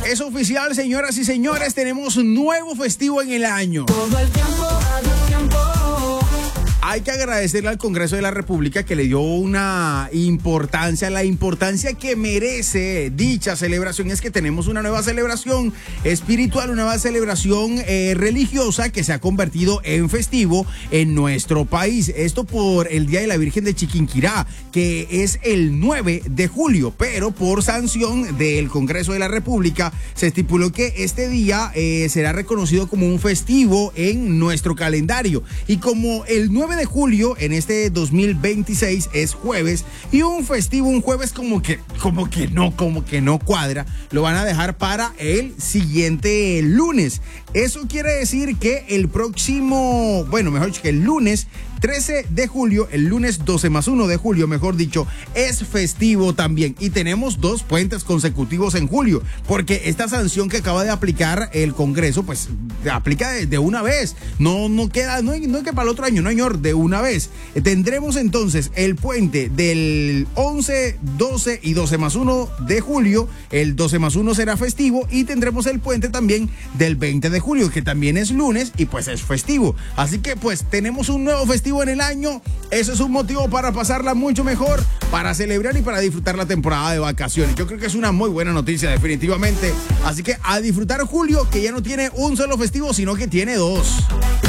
Es oficial, señoras y señores, tenemos un nuevo festivo en el año. Todo el tiempo, a tu tiempo. Hay que agradecerle al Congreso de la República que le dio una importancia, la importancia que merece dicha celebración. Es que tenemos una nueva celebración espiritual, una nueva celebración religiosa que se ha convertido en festivo en nuestro país. Esto por el Día de la Virgen de Chiquinquirá, que es el 9 de julio, pero por sanción del Congreso de la República se estipuló que este día será reconocido como un festivo en nuestro calendario. Y como el 9 de julio en este 2026 es jueves y un festivo un jueves como que no cuadra, lo van a dejar para el siguiente lunes. Eso quiere decir que el próximo, mejor dicho, que el lunes 13 de julio, el lunes 12+1 de julio, mejor dicho, es festivo también. Y tenemos 2 puentes consecutivos en julio, porque esta sanción que acaba de aplicar el Congreso, pues aplica de una vez. No hay que para el otro año, no señor, de una vez. Tendremos entonces el puente del 11, 12 y 12+1 de julio. El 12+1 será festivo y tendremos el puente también del 20 de julio, que también es lunes y pues es festivo. Así que pues tenemos un nuevo festivo en el año. Eso es un motivo para pasarla mucho mejor, para celebrar y para disfrutar la temporada de vacaciones. Yo creo que es una muy buena noticia, definitivamente. Así que a disfrutar julio, que ya no tiene un solo festivo, sino que tiene 2.